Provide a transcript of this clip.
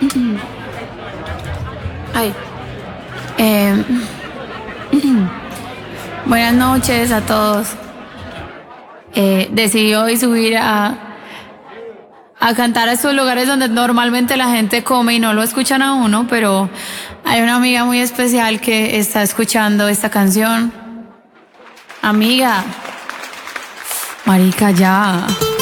Ay. Eh, Buenas noches a todos. Decidí hoy subir a cantar a estos lugares donde normalmente la gente come y no lo escuchan a uno, pero hay una amiga muy especial que está escuchando esta canción. Amiga, marica, ya.